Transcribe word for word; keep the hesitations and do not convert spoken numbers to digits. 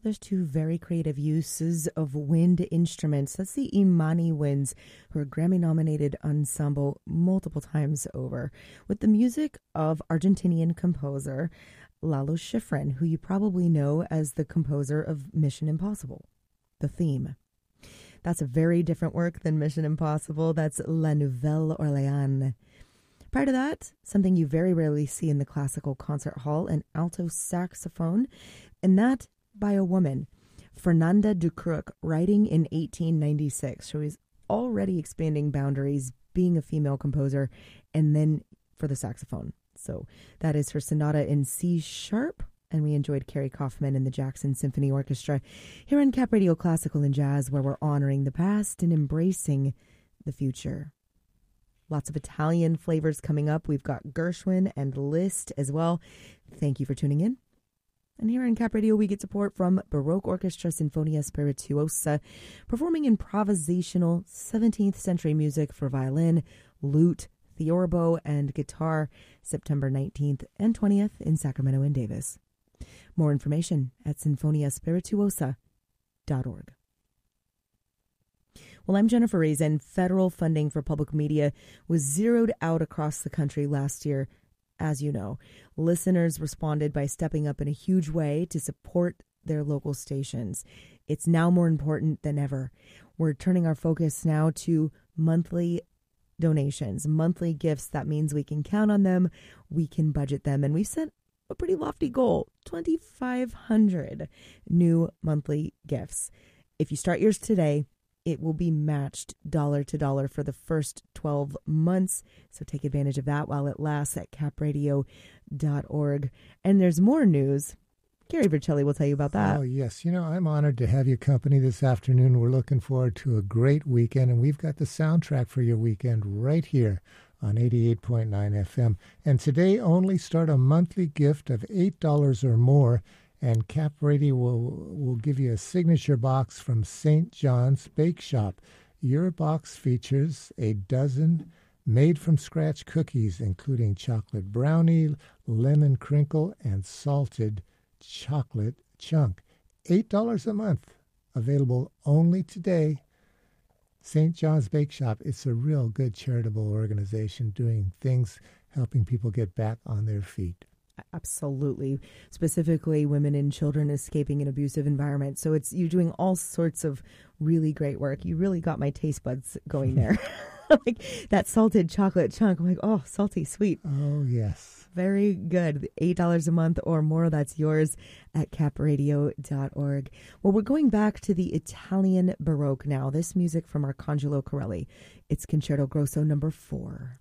There's two very creative uses of wind instruments. That's the Imani Winds, who are Grammy-nominated ensemble multiple times over, with the music of Argentinian composer Lalo Schifrin, who you probably know as the composer of Mission Impossible, the theme. That's a very different work than Mission Impossible. That's La Nouvelle Orléans. Prior to that, something you very rarely see in the classical concert hall, an alto saxophone, and that by a woman, Fernanda Ducruc, writing in eighteen ninety-six. So he's already expanding boundaries, being a female composer, and then for the saxophone. So that is her sonata in C sharp, and we enjoyed Carrie Kaufman and the Jackson Symphony Orchestra here on Cap Radio Classical and Jazz, where we're honoring the past and embracing the future. Lots of Italian flavors coming up. We've got Gershwin and Liszt as well. Thank you for tuning in. And here on Cap Radio, we get support from Baroque Orchestra Sinfonia Spirituosa, performing improvisational seventeenth century music for violin, lute, theorbo, and guitar, September nineteenth and twentieth in Sacramento and Davis. More information at sinfonia spirituosa dot org. Well, I'm Jennifer Reason. Federal funding for public media was zeroed out across the country last year. As you know, listeners responded by stepping up in a huge way to support their local stations. It's now more important than ever. We're turning our focus now to monthly donations, monthly gifts. That means we can count on them, we can budget them, and we set a pretty lofty goal, twenty-five hundred new monthly gifts. If you start yours today, it will be matched dollar to dollar for the first twelve months. So take advantage of that while it lasts at cap radio dot org. And there's more news. Gary Vercelli will tell you about that. Oh, yes. You know, I'm honored to have your company this afternoon. We're looking forward to a great weekend, and we've got the soundtrack for your weekend right here on eighty-eight point nine F M. And today only start a monthly gift of eight dollars or more, and Cap Radio will, will give you a signature box from Saint John's Bake Shop. Your box features a dozen made-from-scratch cookies, including chocolate brownie, lemon crinkle, and salted chocolate chunk. eight dollars a month. Available only today. Saint John's Bake Shop. It's a real good charitable organization doing things, helping people get back on their feet. Absolutely. Specifically, women and children escaping an abusive environment. So it's you're doing all sorts of really great work. You really got my taste buds going there. Like that salted chocolate chunk. I'm like, oh, salty, sweet. Oh, yes. Very good. eight dollars a month or more. That's yours at cap radio dot org. Well, we're going back to the Italian Baroque now. This music from Arcangelo Corelli. It's Concerto Grosso number four.